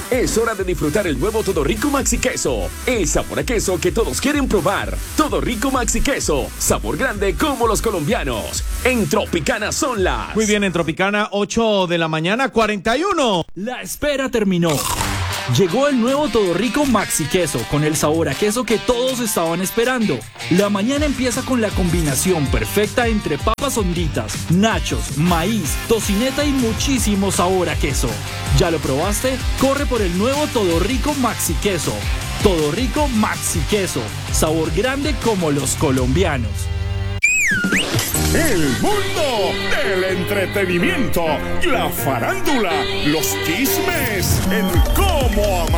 Es hora de disfrutar el nuevo Todo Rico Maxi Queso. El sabor a queso que todos quieren probar. Todo Rico Maxi Queso. Sabor grande como los colombianos. En Tropicana son las... Muy bien, en Tropicana, 8 de la mañana, 41. La espera terminó. Llegó el nuevo Todo Rico Maxi Queso con el sabor a queso que todos estaban esperando. La mañana empieza con la combinación perfecta entre papas honditas, nachos, maíz, tocineta y muchísimo sabor a queso. ¿Ya lo probaste? Corre por el nuevo Todo Rico Maxi Queso. Todo Rico Maxi Queso. Sabor grande como los colombianos. El mundo del entretenimiento, la farándula, los chismes en Cómo Amanecer.